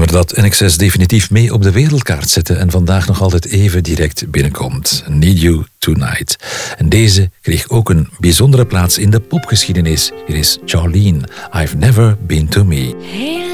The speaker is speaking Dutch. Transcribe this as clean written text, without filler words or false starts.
nummer dat INXS definitief mee op de wereldkaart zette en vandaag nog altijd even direct binnenkomt. Need You Tonight. En deze kreeg ook een bijzondere plaats in de popgeschiedenis. Hier is Charlene, I've Never Been To Me.